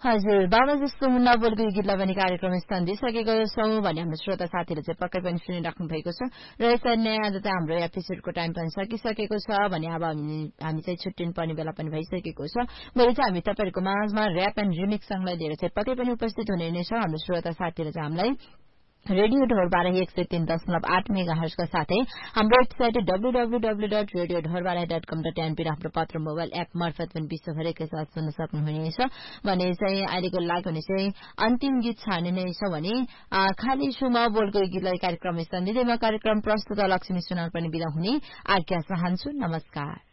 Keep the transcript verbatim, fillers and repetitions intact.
हजुर बाबा जस्तो मुन्ना बोलको गीतलाई पनि कार्यक्रम सकिसकेको छौँ भने हाम्रो श्रोता साथीहरूले चाहिँ पक्कै पनि सुनिराख्नु भएको छ र यसरी नै आज त हाम्रो एपिसोडको टाइम पनि सकिसकेको छ भने अब हामी हामी चाहिँ छुट्टिनु पर्ने बेला पनि भइसकेको छ भोलि चाहिँ हामी तपाईँहरूको माझमा ऱ्याप एन्ड रिमिक्स सङलाई लिएर चाहिँ पक्कै पनि उपस्थित हुने नै छ हाम्रो श्रोता साथीहरू चाहिँ हामीलाई रेडियो ढोरबारा एक सय तीन दशमलव आठ मेगा हर्सका साथै हाम्रो website W W W dot radio ढोरबारा dot कम डट एनपी र हाम्रो पत्र मोबाइल एप मार्फत पनि विश्वभर एकैसाथ सुन्न सक्नुहुनेछ भने चाहिँ अहिलेको लागि भने चाहिँ अन्तिम गीत छाने नै छ भने खाली सुमा बोलको गीतलाई कार्यक्रम स्थान दिँदै म कार्यक्रम प्रस्तुत लक्ष्मी सुनार पनि बिदा हुने आज्ञा चाहन्छु नमस्कार